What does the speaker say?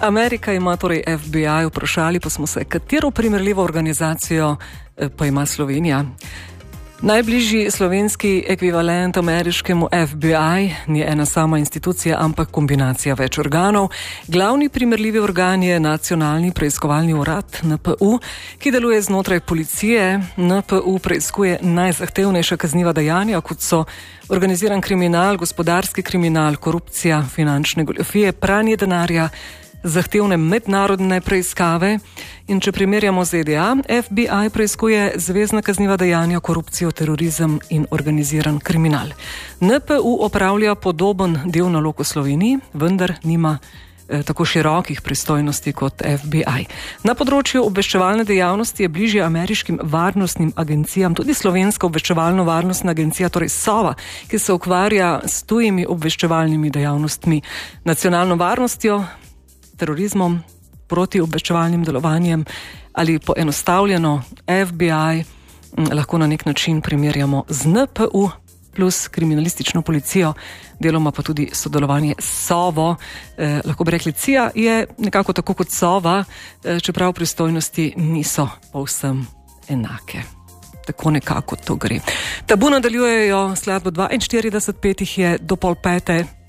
Amerika ima torej FBI, vprašali pa smo se, katero primerljivo organizacijo pa ima Slovenija. Najbližji slovenski ekvivalent ameriškemu FBI ni ena sama institucija, ampak kombinacija več organov. Glavni primerljivi organ je Nacionalni preiskovalni urad NPU, ki deluje znotraj policije. NPU preiskuje najzahtevnejša kazniva dejanja, kot so organiziran kriminal, gospodarski kriminal, korupcija, finančne goljufije, pranje denarja, zahtevne mednarodne preiskave. In če primerjamo z ZDA, FBI preiskuje zvezna kazniva dejanja, korupcijo, terorizem in organiziran kriminal. NPU opravlja podoben del nalog v Sloveniji, vendar nima tako širokih pristojnosti kot FBI. Na področju obveščevalne dejavnosti je bližje ameriškim varnostnim agencijam tudi slovenska obveščevalno-varnostna agencija, torej SOVA, ki se ukvarja s tujimi obveščevalnimi dejavnostmi, nacionalno varnostjo, terorizmom, protiobveščevalnim delovanjem ali poenostavljeno FBI lahko na nek način primerjamo z NPU plus kriminalistično policijo, deloma pa tudi sodelovanje s SOVO. Lahko bi rekli, CIA je nekako tako kot SOVA, čeprav pristojnosti niso povsem enake. Tako nekako to gre. Tabu nadaljujejo skladbo 42, 5 je do 4:30.